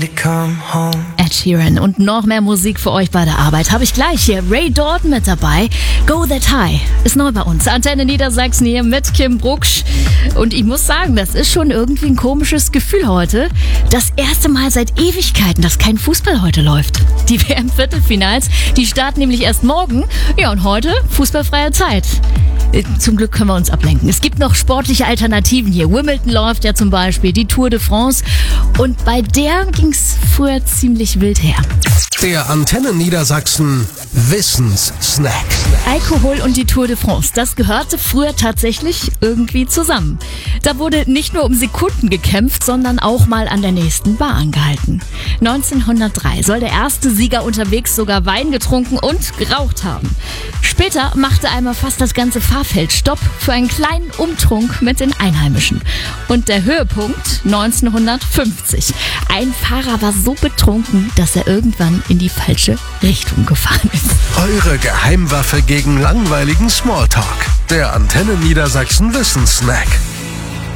Ed Sheeran und noch mehr Musik für euch bei der Arbeit habe ich gleich hier. Ray Dalton mit dabei. Go That High ist neu bei uns. Antenne Niedersachsen hier mit Kim Brucksch. Und ich muss sagen, das ist schon irgendwie ein komisches Gefühl heute. Das erste Mal seit Ewigkeiten, dass kein Fußball heute läuft. Die WM-Viertelfinals, die starten nämlich erst morgen. Ja, und heute fußballfreie Zeit. Zum Glück können wir uns ablenken. Es gibt noch sportliche Alternativen hier. Wimbledon läuft ja zum Beispiel, die Tour de France. Und bei der ging's früher ziemlich wild her. Der Antenne Niedersachsen Wissenssnack. Alkohol und die Tour de France, das gehörte früher tatsächlich irgendwie zusammen. Da wurde nicht nur um Sekunden gekämpft, sondern auch mal an der nächsten Bar angehalten. 1903 soll der erste Sieger unterwegs sogar Wein getrunken und geraucht haben. Später machte einmal fast das ganze Fahrfeld Stopp für einen kleinen Umtrunk mit den Einheimischen. Und der Höhepunkt 1950. Ein Fahrer war so betrunken, dass er irgendwann in die falsche Richtung gefahren ist. Eure Geheimwaffe gegen langweiligen Smalltalk. Der Antenne Niedersachsen Wissenssnack.